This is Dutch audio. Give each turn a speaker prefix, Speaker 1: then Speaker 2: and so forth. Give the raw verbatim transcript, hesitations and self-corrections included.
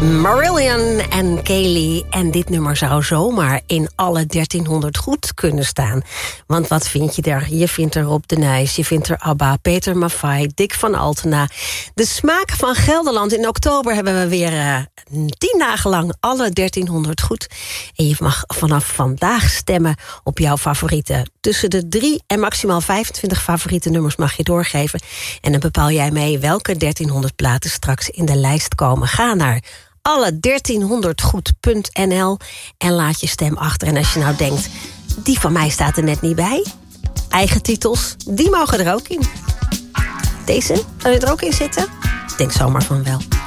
Speaker 1: Marillion en Kaylee. En dit nummer zou zomaar in alle dertienhonderd goed kunnen staan. Want wat vind je er? Je vindt er Rob de Nijs, je vindt er ABBA, Peter Maffay, Dick van Altena. De smaak van Gelderland. In oktober hebben we weer uh, tien dagen lang alle dertienhonderd goed. En je mag vanaf vandaag stemmen op jouw favorieten. Tussen de drie en maximaal vijfentwintig favoriete nummers mag je doorgeven. En dan bepaal jij mee welke dertienhonderd platen straks in de lijst komen. Ga naar alle dertienhonderd goed punt n l en laat je stem achter. En als je nou denkt, die van mij staat er net niet bij. Eigen titels, die mogen er ook in. Deze, zou je er ook in zitten? Ik denk zomaar van wel.